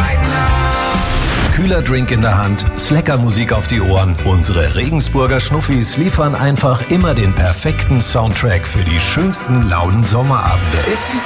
Kühler Drink in der Hand, Slacker-Musik auf die Ohren. Unsere Regensburger Schnuffis liefern einfach immer den perfekten Soundtrack für die schönsten lauen Sommerabende. Es ist